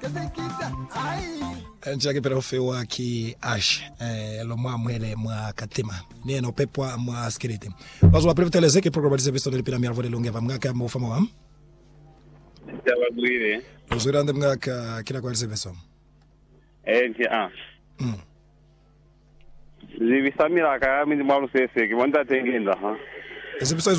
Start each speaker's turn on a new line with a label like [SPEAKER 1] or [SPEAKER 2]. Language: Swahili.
[SPEAKER 1] Njake pero fewa ki ash lo mwa mwele mwa katima ni no pepwa mwa skiriti wazo wa privilege ke programa de visto del piramia vole longe va mngaka mo fama wam
[SPEAKER 2] Tabagwire
[SPEAKER 1] uzurande mngaka kila kwa visto
[SPEAKER 2] Zivisamira kaya mindi mwalu sese ki wanda tengenda ha
[SPEAKER 1] visto